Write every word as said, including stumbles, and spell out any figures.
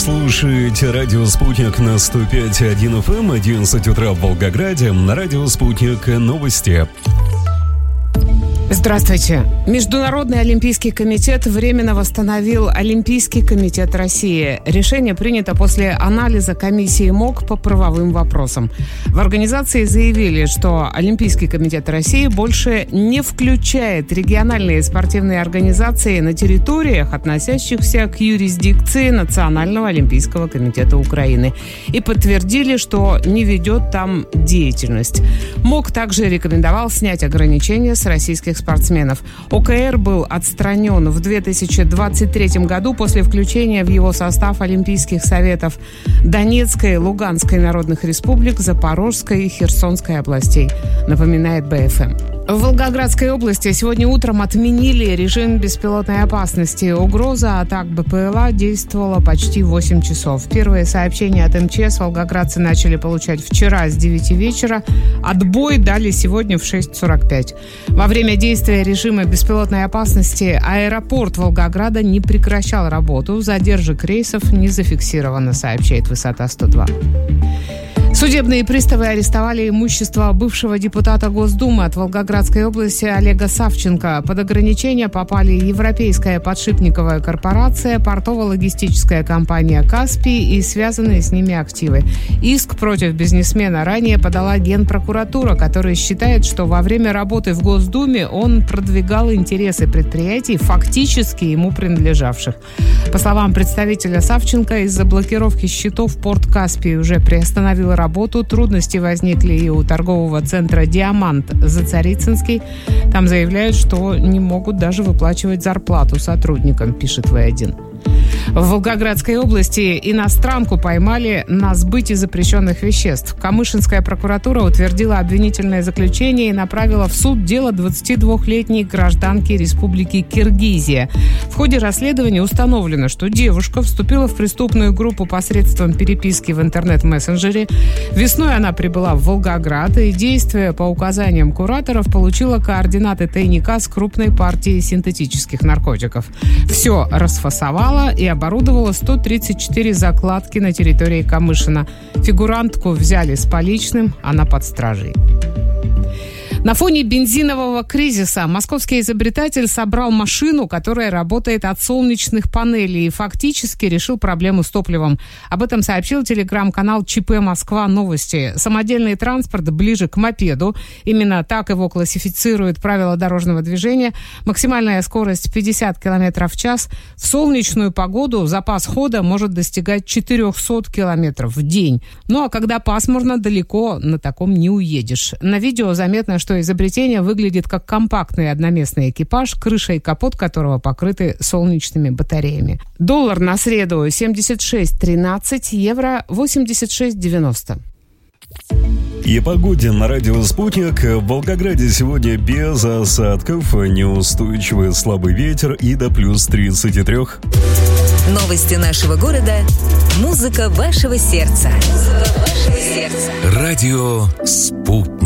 слушаете радио «Спутник» на сто пять и один эф эм, одиннадцать утра в Волгограде, на радио «Спутник» новости. Здравствуйте. Международный олимпийский комитет временно восстановил Олимпийский комитет России. Решение принято после анализа комиссии МОК по правовым вопросам. В организации заявили, что Олимпийский комитет России больше не включает региональные спортивные организации на территориях, относящихся к юрисдикции Национального олимпийского комитета Украины. И подтвердили, что не ведет там деятельность. МОК также рекомендовал снять ограничения с российских спортсменов. ОКР был отстранен в две тысячи двадцать третьем году после включения в его состав Олимпийских советов Донецкой, Луганской народных республик, Запорожской и Херсонской областей, напоминает бэ эф эм. В Волгоградской области сегодня утром отменили режим беспилотной опасности. Угроза атак бэ пэ эл а действовала почти восемь часов. Первые сообщения от эм че эс волгоградцы начали получать вчера с девяти вечера. Отбой дали сегодня в шесть сорок пять. Во время действия режима беспилотной опасности аэропорт Волгограда не прекращал работу. Задержек рейсов не зафиксировано, сообщает Высота сто два. Судебные приставы арестовали имущество бывшего депутата Госдумы от Волгоградской области Олега Савченко. Под ограничения попали Европейская подшипниковая корпорация, портово-логистическая компания «Каспий» и связанные с ними активы. Иск против бизнесмена ранее подала Генпрокуратура, которая считает, что во время работы в Госдуме он продвигал интересы предприятий, фактически ему принадлежавших. По словам представителя Савченко, из-за блокировки счетов порт «Каспий» уже приостановил работу. Трудности возникли и у торгового центра «Диамант» Зацарицынский. Там заявляют, что не могут даже выплачивать зарплату сотрудникам, пишет вэ один. В Волгоградской области иностранку поймали на сбытии запрещенных веществ. Камышинская прокуратура утвердила обвинительное заключение и направила в суд дело двадцатидвухлетней гражданки Республики Киргизия. В ходе расследования установлено, что девушка вступила в преступную группу посредством переписки в интернет-мессенджере. Весной она прибыла в Волгоград и, действуя по указаниям кураторов, получила координаты тайника с крупной партией синтетических наркотиков. Все расфасовала и оборудовала сто тридцать четыре закладки на территории Камышина. Фигурантку взяли с поличным, она под стражей. На фоне бензинового кризиса московский изобретатель собрал машину, которая работает от солнечных панелей, и фактически решил проблему с топливом. Об этом сообщил телеграм-канал ЧП Москва Новости. Самодельный транспорт ближе к мопеду. Именно так его классифицируют правила дорожного движения. Максимальная скорость пятьдесят километров в час. В солнечную погоду запас хода может достигать четыреста километров в день. Ну а когда пасмурно, далеко на таком не уедешь. На видео заметно, что что изобретение выглядит как компактный одноместный экипаж, крыша и капот которого покрыты солнечными батареями. Доллар на среду семьдесят шесть тринадцать, евро восемьдесят шесть девяносто. И о погоде на радио «Спутник». В Волгограде сегодня без осадков, неустойчивый слабый ветер и до плюс тридцати трёх. Новости нашего города. Музыка вашего сердца. Музыка вашего сердца. Радио «Спутник».